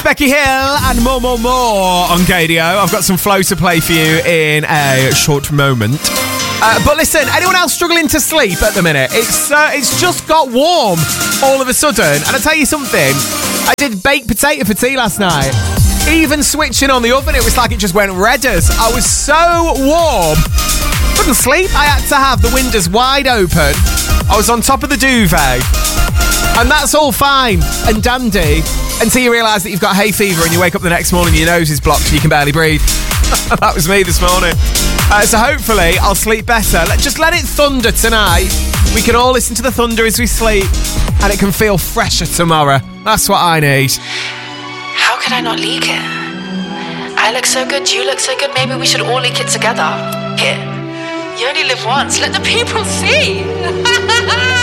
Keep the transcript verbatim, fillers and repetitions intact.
Becky Hill and more, more, more on Gadio. I've got some flow to play for you in a short moment. Uh, but listen, anyone else struggling to sleep at the minute? It's uh, it's just got warm all of a sudden. And I'll tell you something, I did baked potato for tea last night. Even switching on the oven, it was like it just went red as. I was so warm. Couldn't sleep. I had to have the windows wide open. I was on top of the duvet. And that's all fine and dandy until you realise that you've got hay fever and you wake up the next morning and your nose is blocked and you can barely breathe. That was me this morning. Uh, so hopefully I'll sleep better. Let, just let it thunder tonight. We can all listen to the thunder as we sleep and it can feel fresher tomorrow. That's what I need. How could I not leak it? I look so good, you look so good, maybe we should all leak it together. Here. You only live once, let the people see.